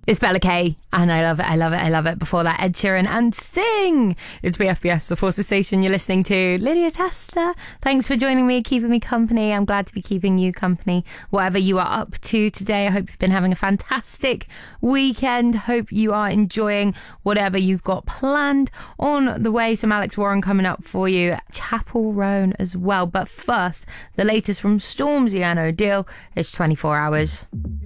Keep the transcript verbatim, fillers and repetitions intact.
It's Bella K, and I love it, I love it, I love it. Before that, Ed Sheeran and Sting. It's B F B S, the Forces Station. You're listening to Lydia Tester. Thanks for joining me, keeping me company. I'm glad to be keeping you company, whatever you are up to today. I hope you've been having a fantastic weekend. Hope you are enjoying whatever you've got planned on the way. Some Alex Warren coming up for you. Chapel Roan as well. But first, the latest from Stormzy and O'Deal is twenty-four hours.